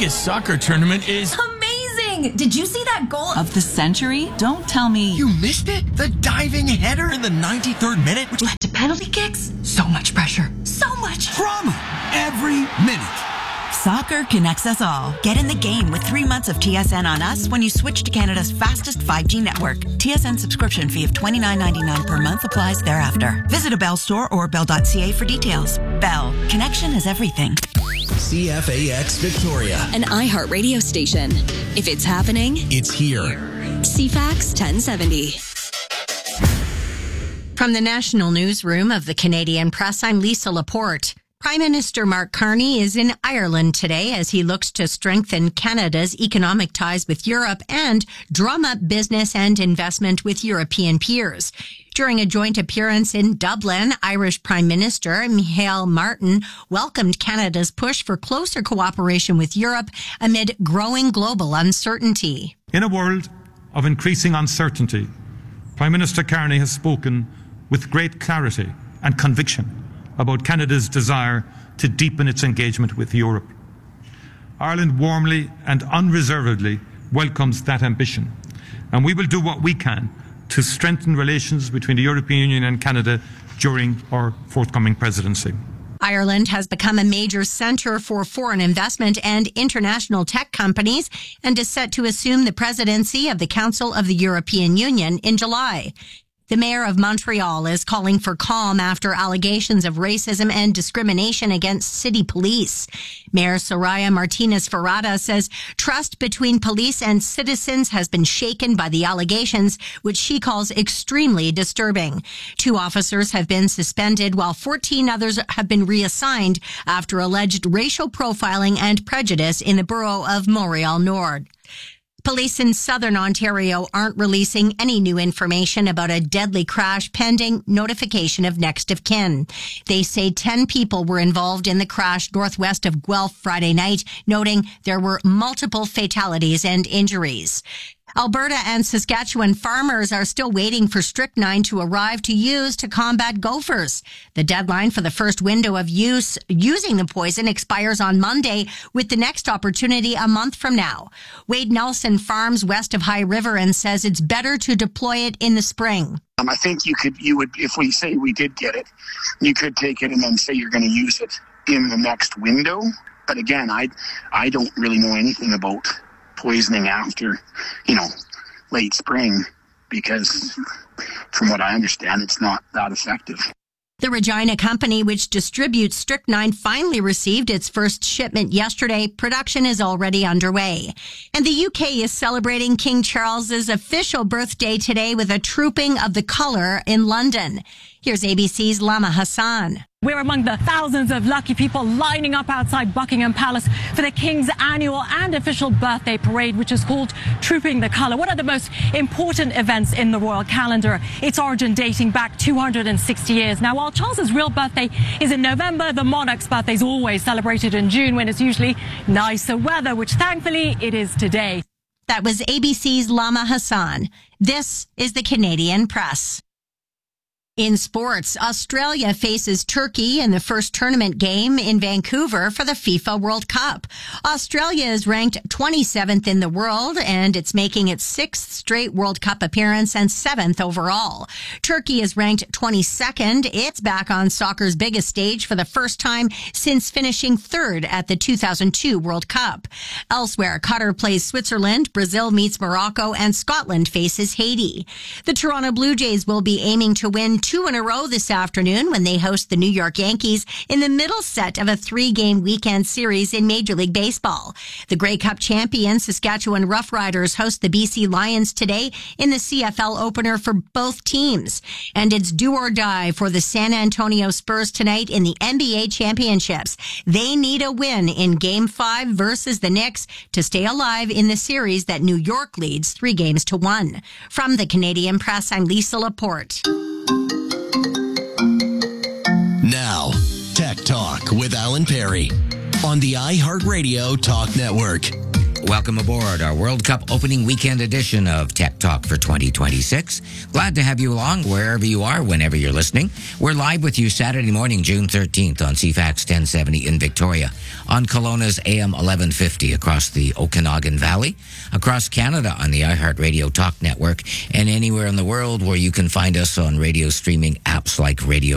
biggest soccer tournament is... Amazing! Did you see that goal of the century? Don't tell me. You missed it? The diving header in the 93rd minute, which led to penalty kicks? So much pressure. So much drama. Every minute. Soccer connects us all. Get in the game with 3 months of TSN on us when you switch to Canada's fastest 5G network. TSN subscription fee of $29.99 per month applies thereafter. Visit a Bell store or bell.ca for details. Bell. Connection is everything. CFAX Victoria. An iHeart radio station. If it's happening, it's here. CFAX 1070. From the National Newsroom of the Canadian Press, I'm Lisa Laporte. Prime Minister Mark Carney is in Ireland today as he looks to strengthen Canada's economic ties with Europe and drum up business and investment with European peers. During a joint appearance in Dublin, Irish Prime Minister Micheál Martin welcomed Canada's push for closer cooperation with Europe amid growing global uncertainty. In a world of increasing uncertainty, Prime Minister Carney has spoken with great clarity and conviction about Canada's desire to deepen its engagement with Europe. Ireland warmly and unreservedly welcomes that ambition, and we will do what we can to strengthen relations between the European Union and Canada during our forthcoming presidency. Ireland has become a major centre for foreign investment and international tech companies and is set to assume the presidency of the Council of the European Union in July. The mayor of Montreal is calling for calm after allegations of racism and discrimination against city police. Mayor Soraya Martinez-Ferrada says trust between police and citizens has been shaken by the allegations, which she calls extremely disturbing. 2 officers have been suspended while 14 others have been reassigned after alleged racial profiling and prejudice in the borough of Montreal Nord. Police in southern Ontario aren't releasing any new information about a deadly crash pending notification of next of kin. They say 10 people were involved in the crash northwest of Guelph Friday night, noting there were multiple fatalities and injuries. Alberta and Saskatchewan farmers are still waiting for strychnine to arrive to use to combat gophers. The deadline for the first window of using the poison expires on Monday, with the next opportunity a month from now. Wade Nelson farms west of High River and says it's better to deploy it in the spring. I think you would, if we say we did get it, you could take it and then say you're going to use it in the next window. But again, I don't really know anything about poisoning after, late spring, because from what I understand, it's not that effective. The Regina company, which distributes strychnine, finally received its first shipment yesterday. Production is already underway. And the UK is celebrating King Charles's official birthday today with a trooping of the colour in London. Here's ABC's Lama Hassan. We're among the thousands of lucky people lining up outside Buckingham Palace for the King's annual and official birthday parade, which is called Trooping the Colour, one of the most important events in the royal calendar. Its origin dating back 260 years. Now, while Charles's real birthday is in November, the monarch's birthday is always celebrated in June when it's usually nicer weather, which thankfully it is today. That was ABC's Lama Hassan. This is the Canadian Press. In sports, Australia faces Turkey in the first tournament game in Vancouver for the FIFA World Cup. Australia is ranked 27th in the world, and it's making its 6th straight World Cup appearance and 7th overall. Turkey is ranked 22nd. It's back on soccer's biggest stage for the first time since finishing 3rd at the 2002 World Cup. Elsewhere, Qatar plays Switzerland, Brazil meets Morocco, and Scotland faces Haiti. The Toronto Blue Jays will be aiming to win 2 in a row this afternoon when they host the New York Yankees in the middle set of a 3-game weekend series in Major League Baseball. The Grey Cup champion Saskatchewan Roughriders host the BC Lions today in the CFL opener for both teams. And it's do or die for the San Antonio Spurs tonight in the NBA championships. They need a win in Game 5 versus the Knicks to stay alive in the series that New York leads 3-1. From the Canadian Press, I'm Lisa Laporte. Now, Tech Talk with Alan Perry on the iHeartRadio Talk Network. Welcome aboard our World Cup opening weekend edition of Tech Talk for 2026. Glad to have you along wherever you are, whenever you're listening. We're live with you Saturday morning, June 13th on CFAX 1070 in Victoria, on Kelowna's AM 1150 across the Okanagan Valley, across Canada on the iHeartRadio Talk Network, and anywhere in the world where you can find us on radio streaming apps like Radio